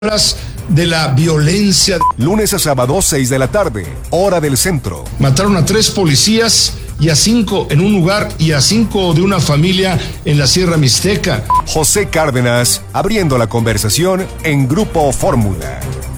de la violencia. Lunes a sábado, 6 de la tarde, hora del centro. Mataron a 3 policías y a 5 en un lugar y a 5 de una familia en la Sierra Mixteca. José Cárdenas, abriendo la conversación en Grupo Fórmula.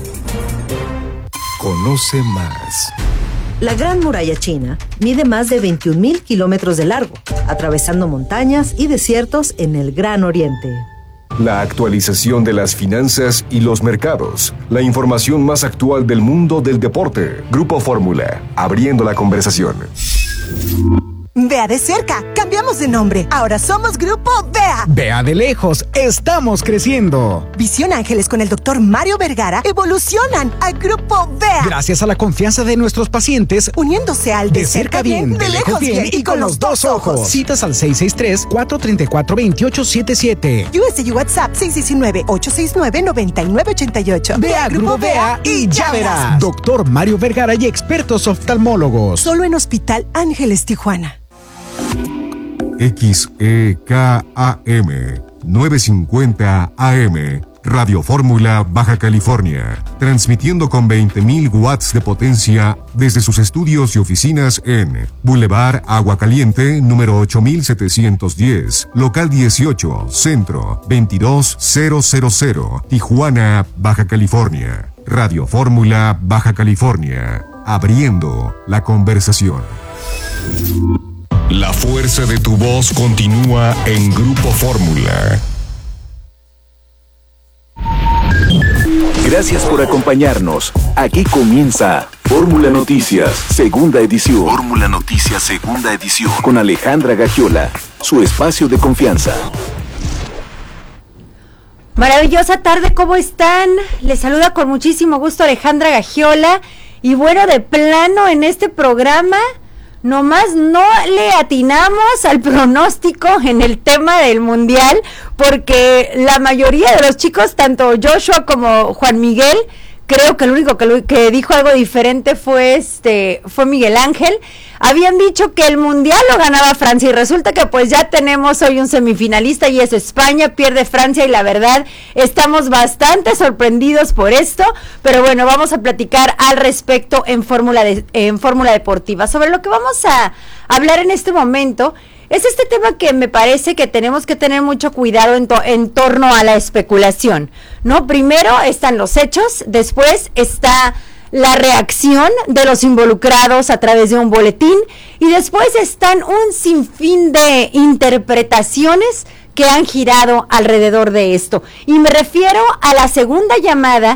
Conoce más. La Gran Muralla China mide más de 21,000 kilómetros de largo, atravesando montañas y desiertos en el Gran Oriente. La actualización de las finanzas y los mercados. La información más actual del mundo del deporte. Grupo Fórmula, abriendo la conversación. Vea de cerca, cambiamos de nombre. Ahora somos Grupo Vea. Vea de lejos, estamos creciendo. Visión Ángeles con el Dr. Mario Vergara evolucionan a Grupo Vea. Gracias a la confianza de nuestros pacientes, uniéndose al de cerca bien, de lejos bien y con los dos ojos. Citas al 663-434-2877. USA y WhatsApp 619-869-9988. Vea Grupo Vea y ya verás. Dr. Mario Vergara y expertos oftalmólogos. Solo en Hospital Ángeles Tijuana. XEKAM 950 AM, Radio Fórmula, Baja California, transmitiendo con 20,000 watts de potencia desde sus estudios y oficinas en Boulevard Agua Caliente, número 8710, local 18, centro 22000, Tijuana, Baja California. Radio Fórmula, Baja California, abriendo la conversación. La fuerza de tu voz continúa en Grupo Fórmula. Gracias por acompañarnos. Aquí comienza Fórmula Noticias, segunda edición. Fórmula Noticias, segunda edición. Con Alejandra Gagiola, su espacio de confianza. Maravillosa tarde, ¿cómo están? Les saluda con muchísimo gusto Alejandra Gagiola. Y bueno, de plano en este programa, nomás no le atinamos al pronóstico en el tema del mundial, porque la mayoría de los chicos, tanto Joshua como Juan Miguel, creo que el único que dijo algo diferente fue Miguel Ángel. Habían dicho que el mundial lo ganaba Francia y resulta que pues ya tenemos hoy un semifinalista y es España, pierde Francia y la verdad estamos bastante sorprendidos por esto, pero bueno, vamos a platicar al respecto en Fórmula Deportiva. Sobre lo que vamos a hablar en este momento es este tema que me parece que tenemos que tener mucho cuidado en torno a la especulación, ¿no? Primero están los hechos, después está la reacción de los involucrados a través de un boletín y después están un sinfín de interpretaciones que han girado alrededor de esto. Y me refiero a la segunda llamada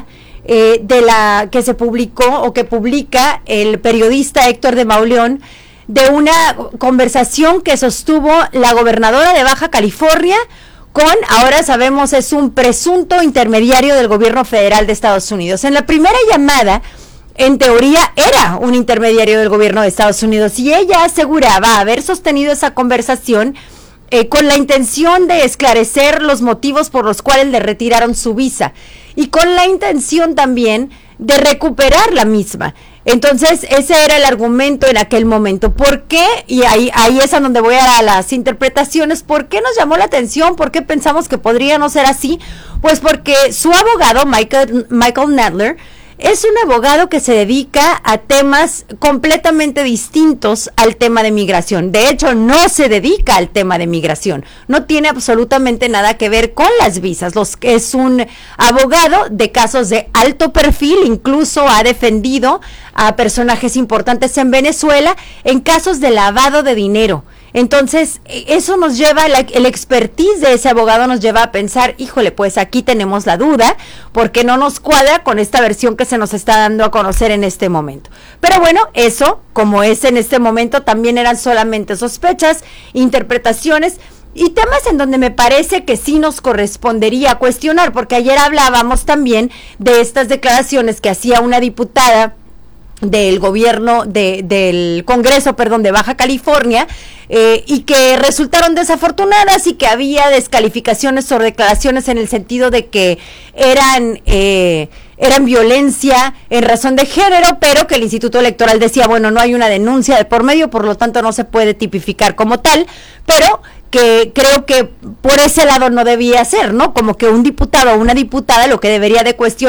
de la que se publicó o que publica el periodista Héctor de Mauleón, de una conversación que sostuvo la gobernadora de Baja California con, ahora sabemos, es un presunto intermediario del gobierno federal de Estados Unidos. En la primera llamada, en teoría, era un intermediario del gobierno de Estados Unidos y ella aseguraba haber sostenido esa conversación con la intención de esclarecer los motivos por los cuales le retiraron su visa y con la intención también de recuperar la misma. Entonces, ese era el argumento en aquel momento. ¿Por qué? Y ahí es a donde voy a las interpretaciones. ¿Por qué nos llamó la atención? ¿Por qué pensamos que podría no ser así? Pues porque su abogado, Michael Nadler, es un abogado que se dedica a temas completamente distintos al tema de migración. De hecho, no se dedica al tema de migración. No tiene absolutamente nada que ver con las visas. Es un abogado de casos de alto perfil, incluso ha defendido a personajes importantes en Venezuela en casos de lavado de dinero. Entonces, eso nos lleva, el expertise de ese abogado nos lleva a pensar, híjole, pues aquí tenemos la duda, porque no nos cuadra con esta versión que se nos está dando a conocer en este momento. Pero bueno, eso, como es en este momento, también eran solamente sospechas, interpretaciones y temas en donde me parece que sí nos correspondería cuestionar, porque ayer hablábamos también de estas declaraciones que hacía una diputada del gobierno del Congreso, de Baja California, y que resultaron desafortunadas y que había descalificaciones o declaraciones en el sentido de que eran violencia en razón de género, pero que el Instituto Electoral decía, bueno, no hay una denuncia de por medio, por lo tanto no se puede tipificar como tal, pero que creo que por ese lado no debía ser, ¿no? Como que un diputado o una diputada lo que debería de cuestionar